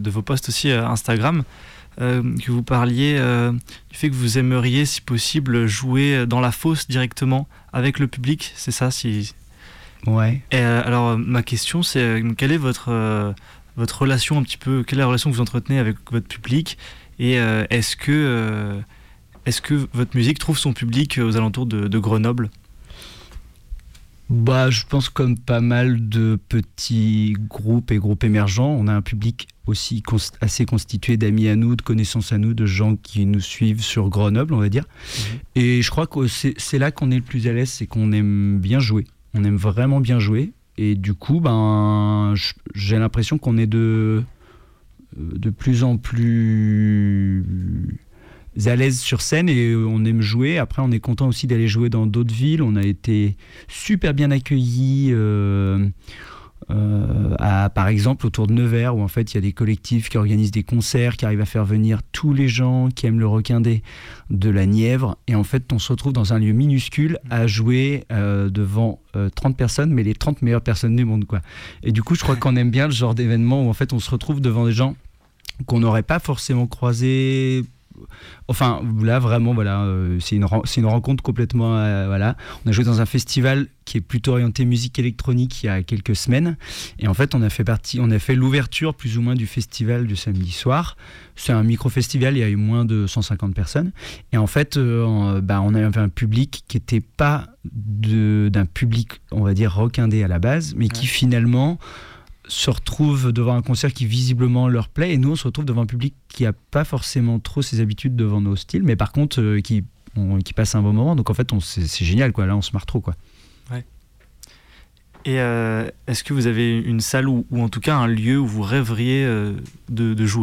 de vos posts aussi Instagram, que vous parliez du fait que vous aimeriez, si possible, jouer dans la fosse directement avec le public, c'est ça si... Ouais. Et, alors, ma question, c'est quelle est votre relation un petit peu, quelle est la relation que vous entretenez avec votre public, et est-ce que votre musique trouve son public aux alentours de Grenoble ? Bah, je pense comme pas mal de petits groupes et groupes émergents, on a un public aussi assez constitué d'amis à nous, de connaissances à nous, de gens qui nous suivent sur Grenoble, on va dire. Et je crois que c'est là qu'on est le plus à l'aise, c'est qu'on aime bien jouer. On aime vraiment bien jouer. Et du coup, j'ai l'impression qu'on est de plus en plus à l'aise sur scène et on aime jouer. Après, on est content aussi d'aller jouer dans d'autres villes. On a été super bien accueillis par exemple autour de Nevers, où en fait il y a des collectifs qui organisent des concerts, qui arrivent à faire venir tous les gens qui aiment le requindé de la Nièvre, et en fait on se retrouve dans un lieu minuscule à jouer devant 30 personnes, mais les 30 meilleures personnes du monde, quoi. Et du coup je crois qu'on aime bien le genre d'événement où en fait on se retrouve devant des gens qu'on n'aurait pas forcément croisés. Enfin, là, vraiment, voilà, c'est une rencontre complètement... voilà. On a joué dans un festival qui est plutôt orienté musique électronique il y a quelques semaines. Et en fait, on a fait l'ouverture plus ou moins du festival du samedi soir. C'est un micro-festival, il y a eu moins de 150 personnes. Et en fait, on avait un public qui n'était pas d'un public, on va dire, rock indé à la base, mais qui finalement... se retrouvent devant un concert qui visiblement leur plaît, et nous on se retrouve devant un public qui n'a pas forcément trop ses habitudes devant nos styles, mais par contre qui passe un bon moment. Donc en fait c'est génial, quoi. Là on se marre trop, quoi. Ouais. Et est-ce que vous avez une salle ou en tout cas un lieu où vous rêveriez de jouer ?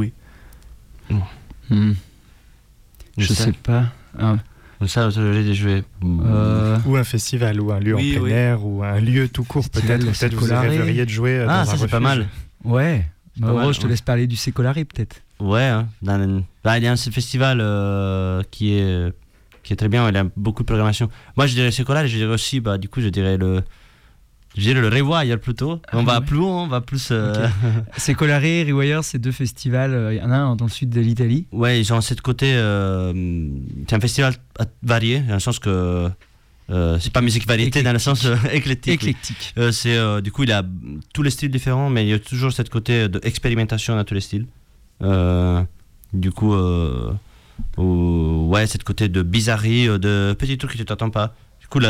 Je sais pas. Ça, j'ai joué. Ou un festival, ou un lieu en plein air, ou un lieu tout court, peut-être vous rêveriez de jouer dans un refuge. C'est pas mal. Ouais. Je te laisse parler du Sécolari, peut-être. Ouais, hein. Il y a un festival qui est très bien, il y a beaucoup de programmation. Moi, je dirais Sécolari, je dirais aussi, du coup, je dirais le Rewire plutôt. On va plus. Okay. Sécolari, Rewire, c'est deux festivals. Il y en a un dans le sud de l'Italie. Ouais, ils ont cette côté. C'est un festival varié, dans le sens que c'est pas musique variété, dans le sens éclectique. Du coup, il a tous les styles différents, mais il y a toujours cette côté d'expérimentation dans tous les styles. Du coup, cette côté de bizarrerie, de petits trucs que tu t'attends pas. Du coup,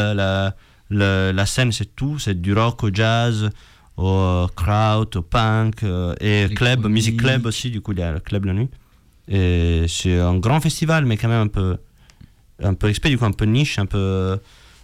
la scène, c'est tout, c'est du rock au jazz, au kraut, au punk, et club, musique club aussi. Du coup, il y a le club la nuit. Et c'est un grand festival, mais quand même un peu expert, du coup, un peu niche, un peu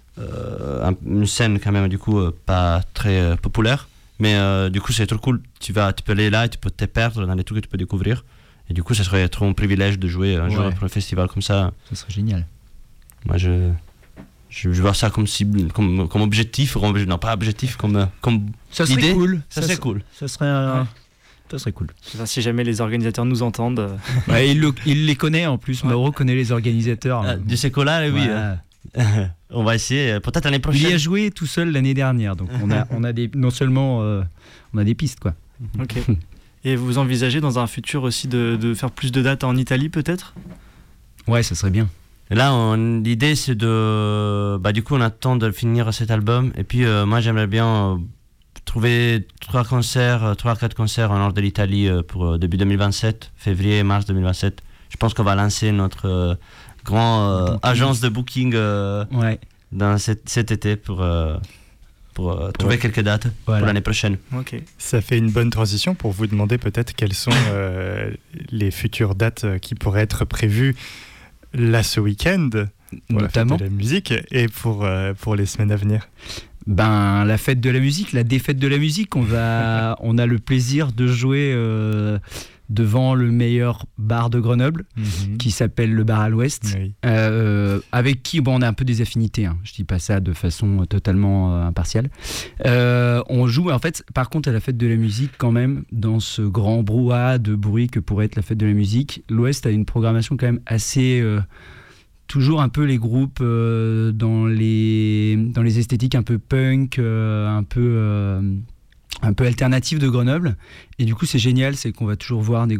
une scène quand même, du coup, pas très populaire. Mais du coup, c'est trop cool. Tu peux aller là et tu peux te perdre dans les trucs que tu peux découvrir. Et du coup, ça serait trop un privilège de jouer un jour pour un festival comme ça. Ça serait génial. Moi, je vois ça comme cible, comme objectif, non pas objectif, comme ça serait idée. Cool. Ça serait cool. Ça serait cool. Enfin, si jamais les organisateurs nous entendent. Ouais, il les connaît en plus. Mauro connaît les organisateurs. Du Sécolari, oui. On va essayer, peut-être l'année prochaine. Il y a joué tout seul l'année dernière, donc on a non seulement on a des pistes, quoi. Ok. Et vous envisagez dans un futur aussi de faire plus de dates en Italie, peut-être ? Ouais, ça serait bien. Et là, l'idée, c'est du coup, on attend de finir cet album. Et puis, moi, j'aimerais bien trouver 3-4 concerts en nord de l'Italie pour début 2027, février-mars 2027. Je pense qu'on va lancer notre grand agence de booking dans cet été pour trouver quelques dates pour l'année prochaine. Okay. Ça fait une bonne transition pour vous demander peut-être quelles sont les futures dates qui pourraient être prévues là ce week-end, notamment de la musique, et pour les semaines à venir. La fête de la musique, la défaite de la musique, on a le plaisir de jouer devant le meilleur bar de Grenoble, qui s'appelle le Bar à l'Ouest, avec qui on a un peu des affinités, hein. Je dis pas ça de façon totalement impartiale. On joue, en fait, par contre, à la fête de la musique, quand même, dans ce grand brouhaha de bruit que pourrait être la fête de la musique, l'Ouest a une programmation quand même assez... toujours un peu les groupes dans les esthétiques un peu punk, un peu alternatif de Grenoble, et du coup c'est génial, c'est qu'on va toujours voir des